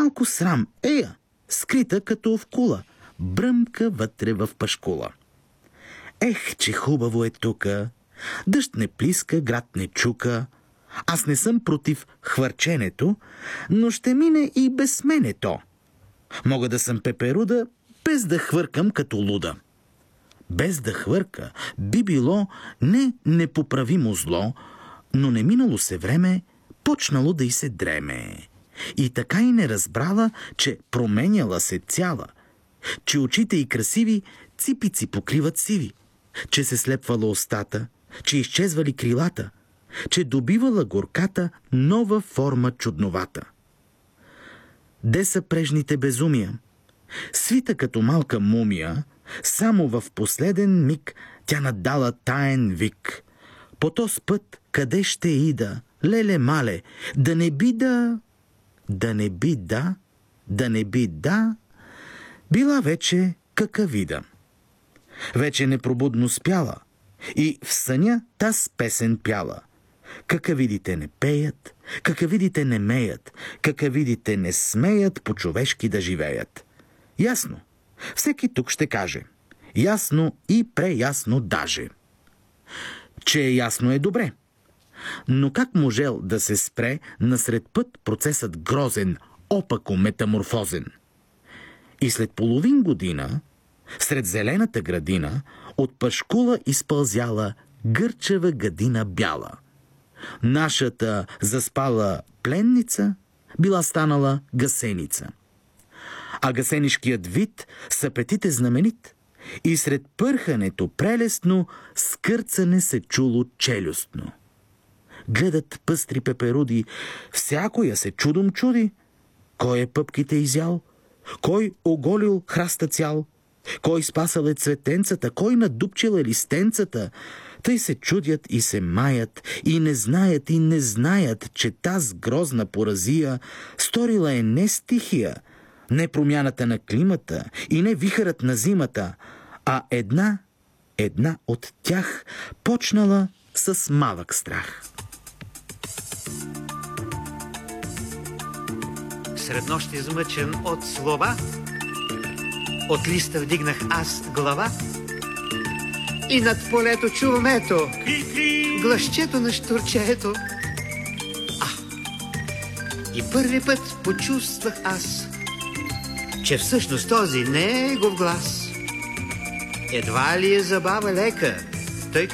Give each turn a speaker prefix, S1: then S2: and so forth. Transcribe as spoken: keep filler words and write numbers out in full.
S1: малко срам, ея, скрита като в кула, бръмка вътре в пашкула. Ех, че хубаво е тука, дъжд не плиска, град не чука. Аз не съм против хвърченето, но ще мине и без мене то. Мога да съм пеперуда, без да хвъркам като луда. Без да хвърка би било не непоправимо зло, но не минало се време, почнало да й се дреме. И така и не разбрала, че променяла се цяла, че очите й красиви ципици покриват сиви, че се слепвала устата, че изчезвали крилата, че добивала горката нова форма чудновата. Де са прежните безумия? Свита като малка мумия, само в последен миг тя надала таен вик. По този път къде ще ида, леле мале, да не би да... Да не би да... Да не би да... Била вече какавида. Вече непробудно спяла и в съня таз песен пяла. Какавидите не пеят, какавидите не меят, какавидите не смеят по-човешки да живеят. Ясно, всеки тук ще каже. Ясно и преясно даже. Че е ясно е добре. Но как можел да се спре насред път процесът грозен, опако метаморфозен? И след половин година, сред зелената градина, от пашкула изпълзяла гърчева гадина бяла. Нашата заспала пленница била станала гасеница. А гасенишкият вид с апетит е знаменит и сред пърхането прелестно скърцане се чуло челюстно. Гледат пъстри пеперуди, всякоя се чудом чуди. Кой е пъпките изял? Кой оголил храста цял? Кой спасал е цветенцата? Кой надупчил е листенцата? Тъй се чудят и се маят, и не знаят, и не знаят, че таз грозна поразия сторила е не стихия, не промяната на климата и не вихърът на зимата, а една, една от тях почнала с малък страх.
S2: Сред нощ измъчен от слова, от листа вдигнах аз глава и над полето чувам ето гласчето на щурчето. А, и първи път почувствах аз, че всъщност този негов глас едва ли е забава лека,